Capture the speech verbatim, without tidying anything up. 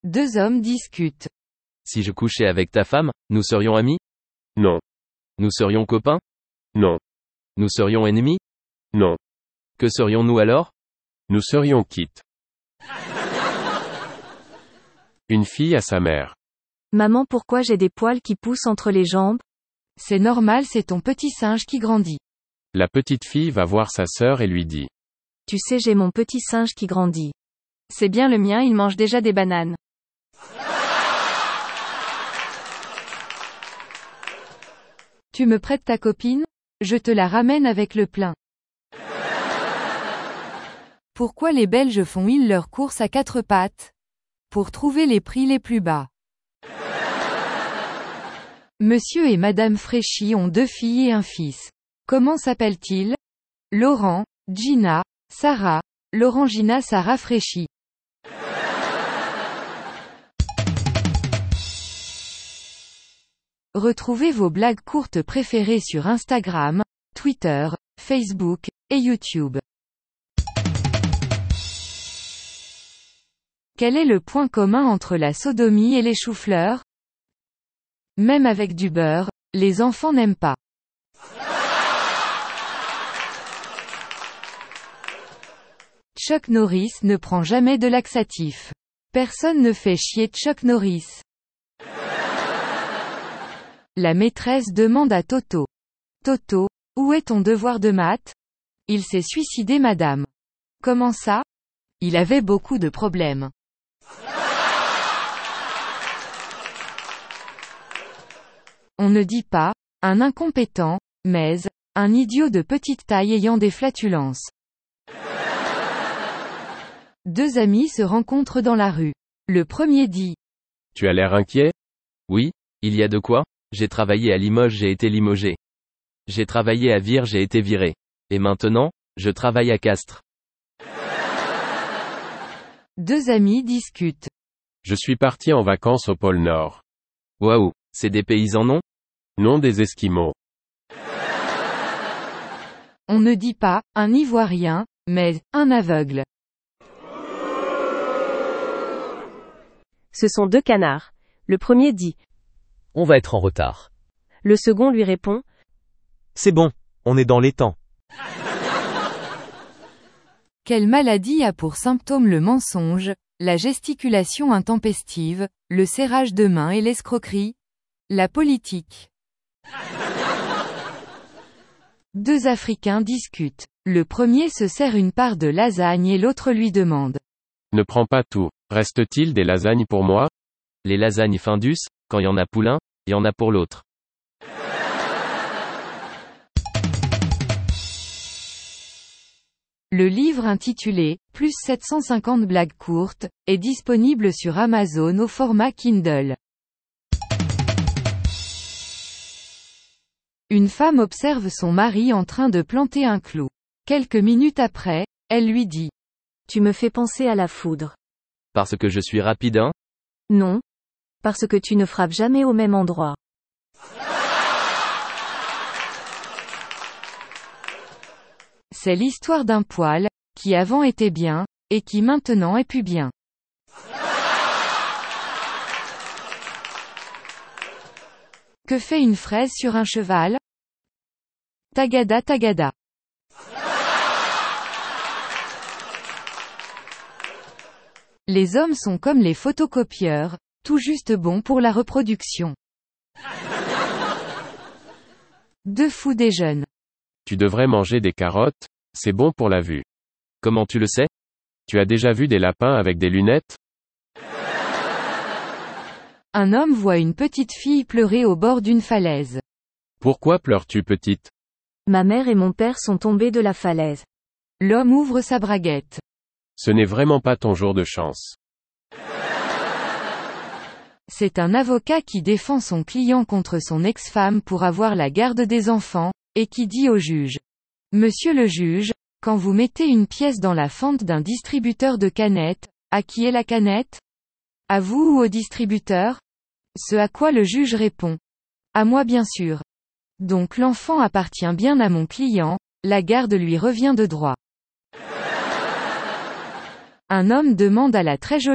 Deux hommes discutent. Si je couchais avec ta femme, nous serions amis? Non. Nous serions copains? Non. Nous serions ennemis? Non. Que serions-nous alors? Nous serions quittes. Une fille à sa mère. Maman, pourquoi j'ai des poils qui poussent entre les jambes? C'est normal, c'est ton petit singe qui grandit. La petite fille va voir sa sœur et lui dit. Tu sais, j'ai mon petit singe qui grandit. C'est bien le mien, il mange déjà des bananes. Tu me prêtes ta copine? Je te la ramène avec le plein. Pourquoi les Belges font-ils leurs courses à quatre pattes? Pour trouver les prix les plus bas. Monsieur et Madame Fréchy ont deux filles et un fils. Comment s'appellent-ils? Laurent, Gina, Sarah, Laurent Gina Sarah Fréchy. Retrouvez vos blagues courtes préférées sur Instagram, Twitter, Facebook, et YouTube. Quel est le point commun entre la sodomie et les choux-fleurs? Même avec du beurre, les enfants n'aiment pas. Chuck Norris ne prend jamais de laxatif. Personne ne fait chier Chuck Norris. La maîtresse demande à Toto. Toto, où est ton devoir de maths? Il s'est suicidé, madame. Comment ça? Il avait beaucoup de problèmes. On ne dit pas, un incompétent, mais, un idiot de petite taille ayant des flatulences. Deux amis se rencontrent dans la rue. Le premier dit. Tu as l'air inquiet? Oui, il y a de quoi? J'ai travaillé à Limoges, j'ai été limogé. J'ai travaillé à Vire, j'ai été viré. Et maintenant, je travaille à Castres. Deux amis discutent. Je suis parti en vacances au pôle Nord. Waouh, c'est des paysans, non? Non, des Esquimaux. On ne dit pas, un Ivoirien, mais, un aveugle. Ce sont deux canards. Le premier dit. On va être en retard. Le second lui répond. C'est bon, on est dans les temps. Quelle maladie a pour symptôme le mensonge, la gesticulation intempestive, le serrage de main et l'escroquerie? La politique. Deux Africains discutent. Le premier se sert une part de lasagne et l'autre lui demande. Ne prends pas tout. Reste-t-il des lasagnes pour moi? Les lasagnes Findus, quand y en a pour l'un, y en a pour l'autre. Le livre intitulé « Plus sept cent cinquante blagues courtes » est disponible sur Amazon au format Kindle. Une femme observe son mari en train de planter un clou. Quelques minutes après, elle lui dit. Tu me fais penser à la foudre. Parce que je suis rapide, hein? Non. Parce que tu ne frappes jamais au même endroit. C'est l'histoire d'un poil, qui avant était bien, et qui maintenant est plus bien. Que fait une fraise sur un cheval? Tagada tagada. Les hommes sont comme les photocopieurs, tout juste bons pour la reproduction. Deux fous déjeunent. Tu devrais manger des carottes, c'est bon pour la vue. Comment tu le sais? Tu as déjà vu des lapins avec des lunettes? Un homme voit une petite fille pleurer au bord d'une falaise. Pourquoi pleures-tu, petite? Ma mère et mon père sont tombés de la falaise. L'homme ouvre sa braguette. Ce n'est vraiment pas ton jour de chance. C'est un avocat qui défend son client contre son ex-femme pour avoir la garde des enfants, et qui dit au juge. Monsieur le juge, quand vous mettez une pièce dans la fente d'un distributeur de canettes, à qui est la canette? À vous ou au distributeur? Ce à quoi le juge répond. À moi bien sûr. Donc l'enfant appartient bien à mon client, la garde lui revient de droit. Un homme demande à la très jolie